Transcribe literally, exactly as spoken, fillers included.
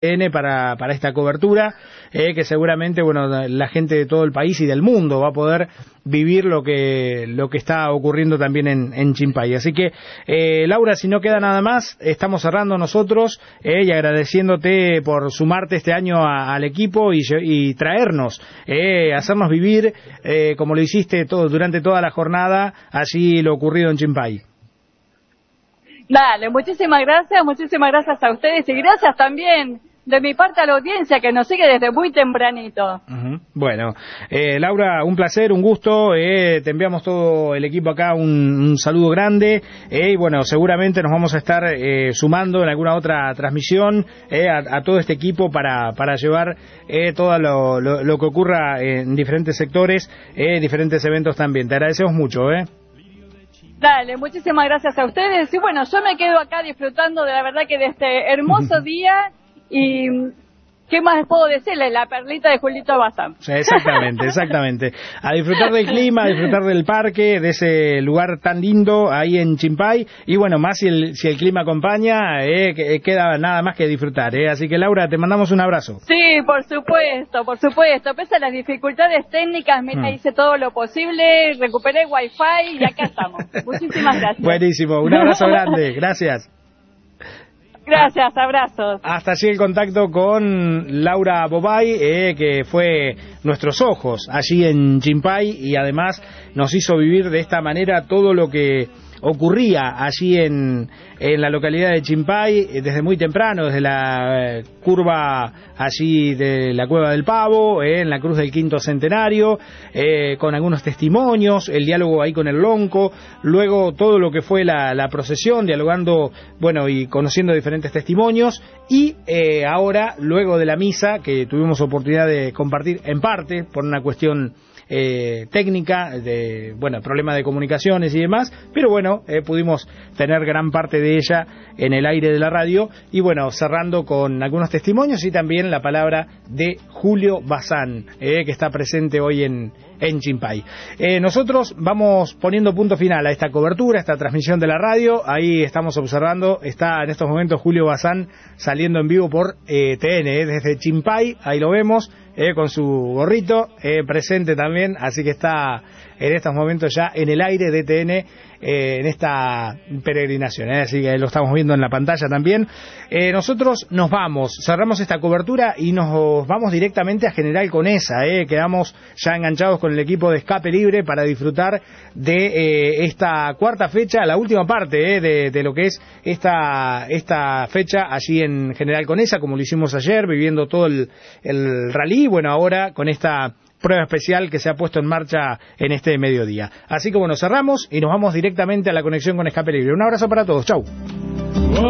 para para esta cobertura, eh, que seguramente bueno la gente de todo el país y del mundo va a poder vivir lo que lo que está ocurriendo también en, en Chimpay. Así que eh, Laura, si no queda nada más, estamos cerrando nosotros eh, y agradeciéndote por sumarte este año a, al equipo y, y traernos, eh, hacernos vivir eh, como lo hiciste todo durante toda la jornada allí lo ocurrido en Chimpay. Dale, muchísimas gracias, muchísimas gracias a ustedes y gracias también de mi parte a la audiencia que nos sigue desde muy tempranito. Uh-huh. Bueno, eh, Laura, un placer, un gusto, eh, te enviamos todo el equipo acá un, un saludo grande eh, y bueno, seguramente nos vamos a estar eh, sumando en alguna otra transmisión eh, a, a todo este equipo para, para llevar eh, todo lo, lo, lo que ocurra en diferentes sectores, eh, diferentes eventos también. Te agradecemos mucho, ¿eh? Dale, muchísimas gracias a ustedes y bueno, yo me quedo acá disfrutando de la verdad que de este hermoso día. Y ¿qué más puedo decirle? La perlita de Julito Bazán. Exactamente, exactamente. A disfrutar del clima, a disfrutar del parque, de ese lugar tan lindo ahí en Chimpay. Y bueno, más si el, si el clima acompaña, eh, queda nada más que disfrutar. Eh. Así que Laura, te mandamos un abrazo. Sí, por supuesto, por supuesto. Pese a las dificultades técnicas, mira, hmm. hice todo lo posible, recuperé wifi y acá estamos. Muchísimas gracias. Buenísimo, un abrazo grande. Gracias. Gracias, abrazos. Hasta allí el contacto con Laura Bobay, eh, que fue nuestros ojos allí en Chimpay y además nos hizo vivir de esta manera todo lo que ocurría allí en, en la localidad de Chimpay desde muy temprano, desde la eh, curva allí de la Cueva del Pavo, eh, en la Cruz del Quinto Centenario, eh, con algunos testimonios, el diálogo ahí con el Lonco, luego todo lo que fue la, la procesión, dialogando, bueno, y conociendo diferentes testimonios, y eh, ahora, luego de la misa, que tuvimos oportunidad de compartir en parte, por una cuestión Eh, técnica, de bueno, problema de comunicaciones y demás, pero bueno, eh, pudimos tener gran parte de ella en el aire de la radio y bueno, cerrando con algunos testimonios y también la palabra de Julio Bazán, eh, que está presente hoy en, en Chimpay. Eh, nosotros vamos poniendo punto final a esta cobertura, a esta transmisión de la radio. Ahí estamos observando, está en estos momentos Julio Bazán saliendo en vivo por eh, T N, eh, desde Chimpay, ahí lo vemos, eh, con su gorrito, eh, presente también, así que está en estos momentos ya en el aire de T N, eh, en esta peregrinación, eh, así que lo estamos viendo en la pantalla también. Eh, nosotros nos vamos, cerramos esta cobertura y nos vamos directamente a General Conesa, eh, quedamos ya enganchados con el equipo de Escape Libre para disfrutar de eh, esta cuarta fecha, la última parte eh, de, de lo que es esta, esta fecha allí en General Conesa, como lo hicimos ayer, viviendo todo el, el rally, bueno, ahora con esta prueba especial que se ha puesto en marcha en este mediodía. Así que bueno, cerramos y nos vamos directamente a la conexión con Escape Libre. Un abrazo para todos, chau.